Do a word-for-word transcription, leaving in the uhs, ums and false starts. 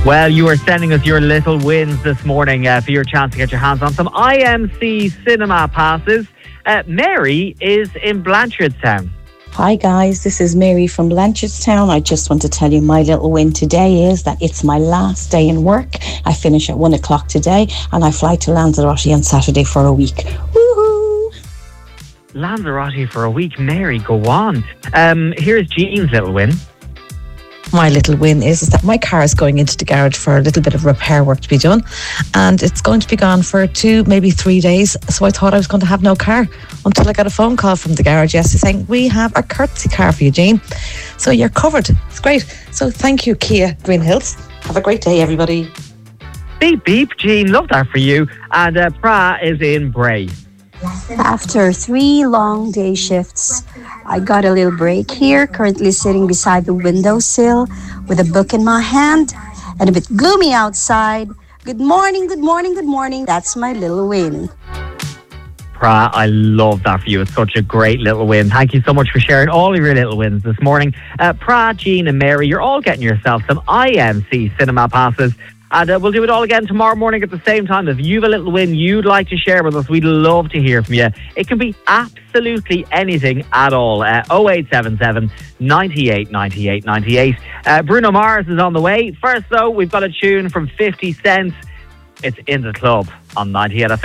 Well, you are sending us your little wins this morning uh, for your chance to get your hands on some I M C cinema passes. Uh, Mary is in Blanchardstown. Hi guys, this is Mary from Blanchardstown. I just want to tell you my little win today is that it's my last day in work. I finish at one o'clock today and I fly to Lanzarote on Saturday for a week. Woohoo! Lanzarote for a week. Mary, go on. Um, here's Jean's little win. My little win is, is that my car is going into the garage for a little bit of repair work to be done, and it's going to be gone for two, maybe three days. So I thought I was going to have no car until I got a phone call from the garage yesterday saying, we have a courtesy car for you, Jean. So you're covered. It's great. So thank you, Kia Green Hills. Have a great day, everybody. Beep, beep, Jean. Love that for you. And uh, Pra is in Bray. After three long day shifts, I got a little break here, currently sitting beside the windowsill with a book in my hand and a bit gloomy outside. Good morning, good morning, good morning. That's my little win. Pra, I love that for you. It's such a great little win. Thank you so much for sharing all of your little wins this morning. Uh, Pra, Jean and Mary, you're all getting yourself some I M C cinema passes. And uh, we'll do it all again tomorrow morning at the same time. If you have a little win you'd like to share with us, we'd love to hear from you. It can be absolutely anything at all. Uh, oh eight seven seven, nine eight, nine eight, nine eight. Uh, Bruno Mars is on the way. First, though, we've got a tune from fifty cent. It's In the Club on ninety-eight F M.